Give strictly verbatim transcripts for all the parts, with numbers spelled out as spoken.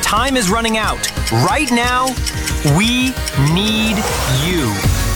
time is running out. Right now, we need you.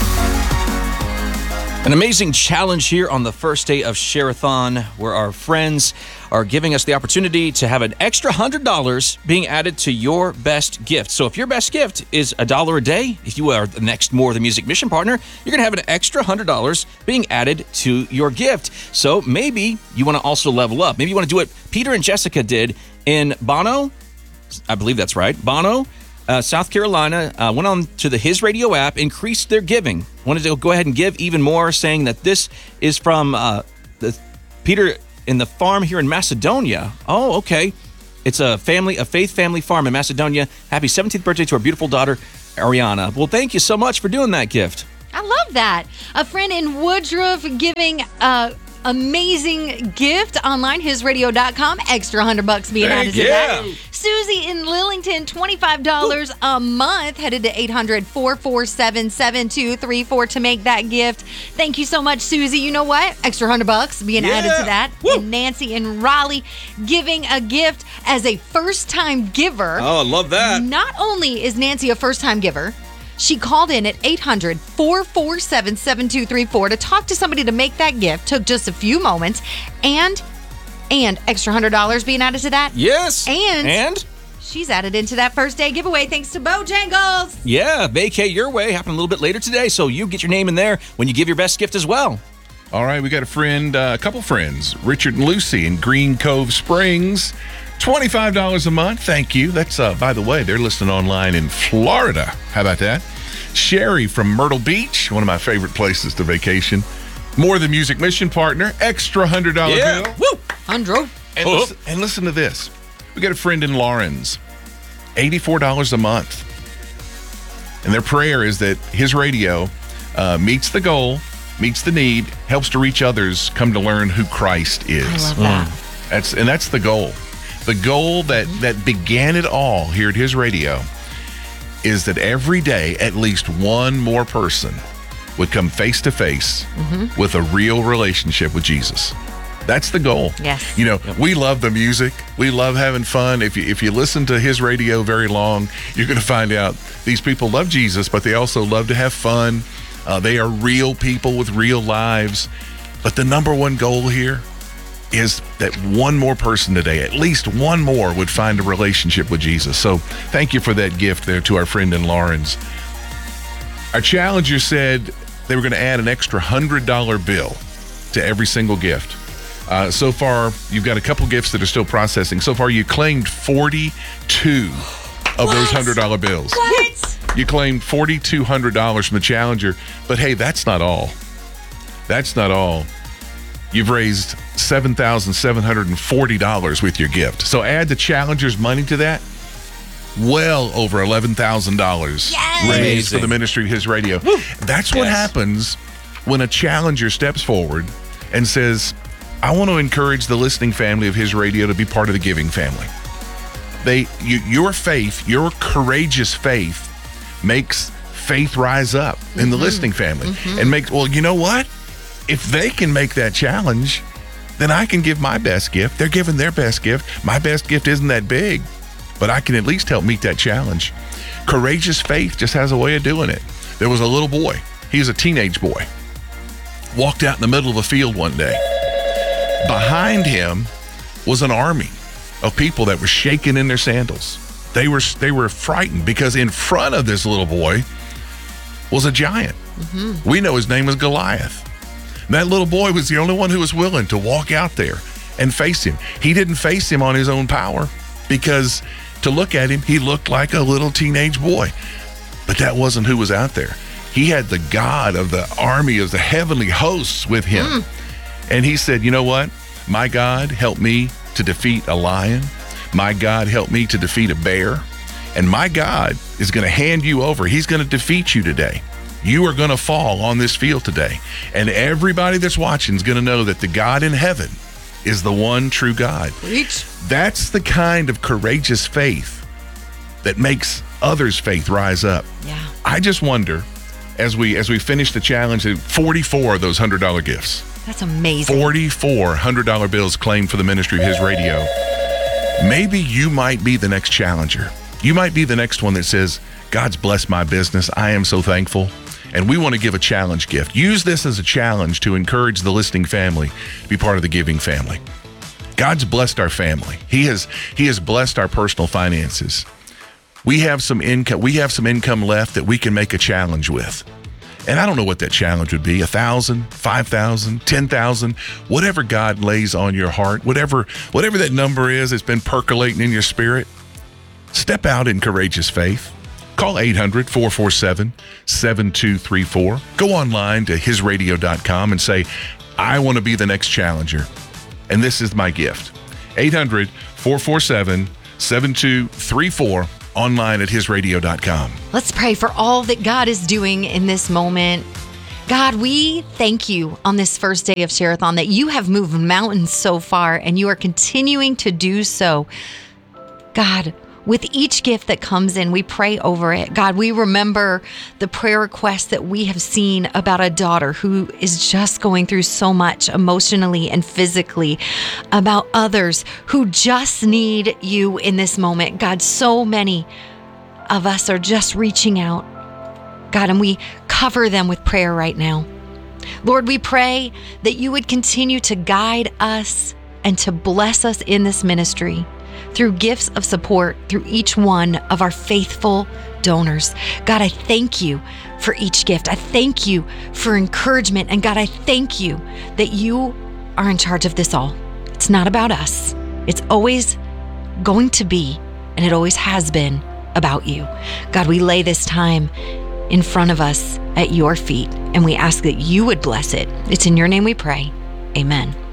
An amazing challenge here on the first day of Share-a-thon, where our friends are giving us the opportunity to have an extra one hundred dollars being added to your best gift. So if your best gift is a dollar a day, if you are the next More Than Music mission partner, you're going to have an extra one hundred dollars being added to your gift. So maybe you want to also level up. Maybe you want to do what Peter and Jessica did in Bono. I believe that's right. Bono. Uh, South Carolina uh, went on to the His Radio app, increased their giving. Wanted to go ahead and give even more, saying that this is from uh, the Peter in the farm here in Macedonia. Oh, okay. It's a family, a faith family farm in Macedonia. Happy seventeenth birthday to our beautiful daughter, Ariana. Well, thank you so much for doing that gift. I love that. A friend in Woodruff giving a amazing gift online, his radio dot com. Extra one hundred bucks being added to yeah. that. Susie in Lillington, twenty-five dollars Ooh. a month. Headed to eight hundred, four four seven, seven two three four to make that gift. Thank you so much, Susie. You know what? Extra one hundred bucks being yeah. added to that. Woo. And Nancy in Raleigh giving a gift as a first-time giver. Oh, I love that. Not only is Nancy a first-time giver, she called in at eight hundred, four four seven, seven two three four to talk to somebody to make that gift. Took just a few moments. And and extra one hundred dollars being added to that. Yes. And, and she's added into that first day giveaway thanks to Bojangles. Yeah, Vacay Your Way happening a little bit later today, so you get your name in there when you give your best gift as well. All right, we got a friend, uh, a couple friends, Richard and Lucy in Green Cove Springs. twenty-five dollars a month. Thank you. That's, uh, by the way, they're listening online in Florida. How about that? Sherry from Myrtle Beach, one of my favorite places to vacation. More Than Music mission partner, extra one hundred dollars yeah. bill. Woo! Andrew. And, Oh. listen, and listen to this. We got a friend in Lawrence, eighty-four dollars a month. And their prayer is that his radio uh, meets the goal, meets the need, helps to reach others, come to learn who Christ is. I love that. That's and that's the goal. The goal that, that began it all here at His Radio is that every day at least one more person would come face to face with a real relationship with Jesus. That's the goal. Yes. You know, we love the music. We love having fun. If you if you listen to His Radio very long, you're going to find out these people love Jesus, but they also love to have fun. Uh, they are real people with real lives. But the number one goal here is that one more person today, at least one more, would find a relationship with Jesus. So thank you for that gift there to our friend in Lawrence. Our challenger said they were going to add an extra one hundred dollars bill to every single gift. Uh, so far, you've got a couple gifts that are still processing. So far, you claimed forty-two of What? those one hundred dollars bills. What? You claimed four thousand two hundred dollars from the challenger. But hey, that's not all. That's not all. You've raised seven thousand seven hundred forty dollars with your gift. So add the challenger's money to that. Well over eleven thousand dollars Yes. raised Amazing. for the ministry of His Radio. That's what Yes. happens when a challenger steps forward and says, I want to encourage the listening family of His Radio to be part of the giving family. They, you, your faith, your courageous faith makes faith rise up in Mm-hmm. the listening family and makes, well, you know what? If they can make that challenge, then I can give my best gift. They're giving their best gift. My best gift isn't that big, but I can at least help meet that challenge. Courageous faith just has a way of doing it. There was a little boy. He was a teenage boy. Walked out in the middle of a field one day. Behind him was an army of people that were shaking in their sandals. They were they were frightened because in front of this little boy was a giant. Mm-hmm. We know his name was Goliath. And that little boy was the only one who was willing to walk out there and face him. He didn't face him on his own power because to look at him, he looked like a little teenage boy. But that wasn't who was out there. He had the God of the army of the heavenly hosts with him. Mm. And he said, you know what? My God helped me to defeat a lion. My God helped me to defeat a bear. And my God is going to hand you over. He's going to defeat you today. You are going to fall on this field today. And everybody that's watching is going to know that the God in heaven is the one true God. Preach. That's the kind of courageous faith that makes others' faith rise up. Yeah. I just wonder, as we as we finish the challenge, forty-four of those one hundred dollars gifts. That's amazing. forty-four one hundred dollars bills claimed for the ministry of His Radio. Maybe you might be the next challenger. You might be the next one that says, God's blessed my business. I am so thankful. And we want to give a challenge gift. Use this as a challenge to encourage the listening family to be part of the giving family. God's blessed our family. He has He has blessed our personal finances. We have some income. We have some income left that we can make a challenge with. And I don't know what that challenge would be, a thousand, five thousand, ten thousand, whatever God lays on your heart, whatever, whatever that number is that's been percolating in your spirit. Step out in courageous faith. Call eight hundred, four four seven, seven two three four. Go online to his radio dot com and say, I want to be the next challenger. And this is my gift. eight hundred, four four seven, seven two three four. Online at his radio dot com. Let's pray for all that God is doing in this moment. God, we thank you on this first day of Share-a-thon that you have moved mountains so far and you are continuing to do so. God, with each gift that comes in, we pray over it. God, we remember the prayer requests that we have seen about a daughter who is just going through so much emotionally and physically, about others who just need you in this moment. God, so many of us are just reaching out. God, and we cover them with prayer right now. Lord, we pray that you would continue to guide us and to bless us in this ministry through gifts of support through each one of our faithful donors. God, I thank you for each gift. I thank you for encouragement. And God, I thank you that you are in charge of this all. It's not about us. It's always going to be, and it always has been, about you. God, we lay this time in front of us at your feet, and we ask that you would bless it. It's in your name we pray. Amen.